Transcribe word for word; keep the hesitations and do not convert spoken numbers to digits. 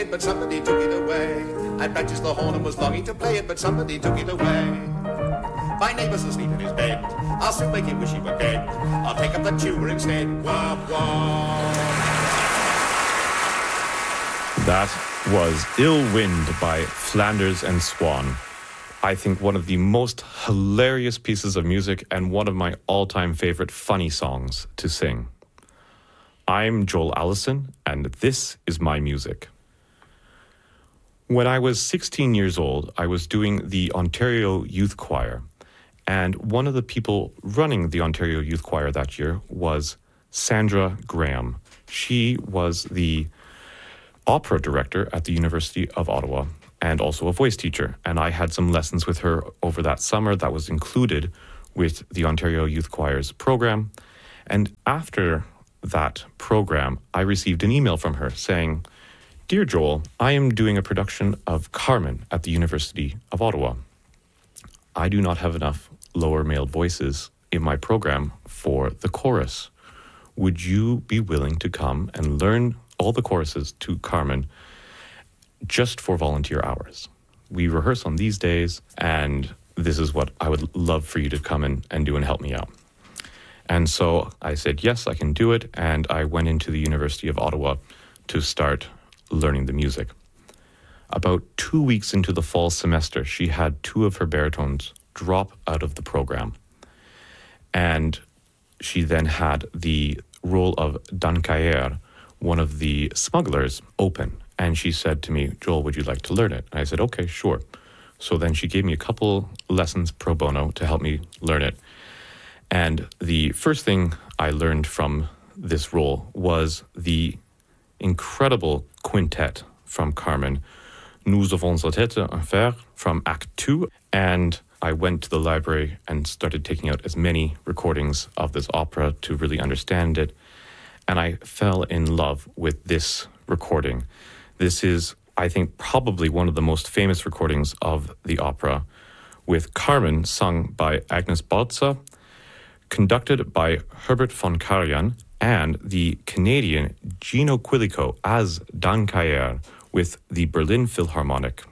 But somebody took it away. I practiced the horn and was longing to play it, but somebody took it away. My neighbor's asleep in his bed. I'll soon make him wish he were dead. I'll take up the tuba instead. Wah, wah. That was Ill Wind by Flanders and Swan. I think one of the most hilarious pieces of music and one of my all-time favorite funny songs to sing. I'm Joel Allison, and this is my music. When I was sixteen years old, I was doing the Ontario Youth Choir, and one of the people running the Ontario Youth Choir that year was Sandra Graham. She was the opera director at the University of Ottawa and also a voice teacher, and I had some lessons with her over that summer that was included with the Ontario Youth Choir's program. And after that program, I received an email from her saying, "Dear Joel, I am doing a production of Carmen at the University of Ottawa. I do not have enough lower male voices in my program for the chorus. Would you be willing to come and learn all the choruses to Carmen just for volunteer hours? We rehearse on these days, and this is what I would love for you to come in and do and help me out." And so I said, yes, I can do it, and I went into the University of Ottawa to start learning the music. About two weeks into the fall semester, she had two of her baritones drop out of the program. And she then had the role of Dankaer, one of the smugglers, open. And she said to me, "Joel, would you like to learn it?" And I said, "Okay, sure." So then she gave me a couple lessons pro bono to help me learn it. And the first thing I learned from this role was the incredible quintet from Carmen, Nous avons la tête en fer, from Act Two. And I went to the library and started taking out as many recordings of this opera to really understand it. And I fell in love with this recording. This is, I think, probably one of the most famous recordings of the opera, with Carmen sung by Agnes Balza, conducted by Herbert von Karajan, and the Canadian Gino Quilico as Dankaer with the Berlin Philharmonic.